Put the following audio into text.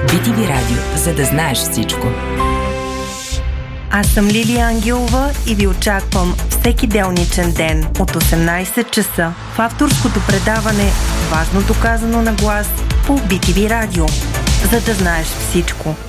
BTV Радио, за да знаеш всичко. Аз съм Лилия Ангелова и ви очаквам всеки делничен ден от 18 часа в авторското предаване "Важното казано на глас" по BTV Радио, за да знаеш всичко.